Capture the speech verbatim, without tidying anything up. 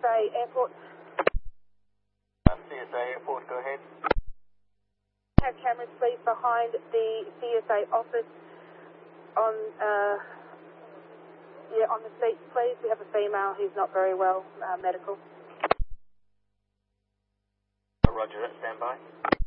A Airport. Uh, C S A Airport, go ahead. Have cameras, please, behind the C S A office on, uh, yeah, on the seats, please. We have a female who's not very well, uh, medical. Roger that, stand by.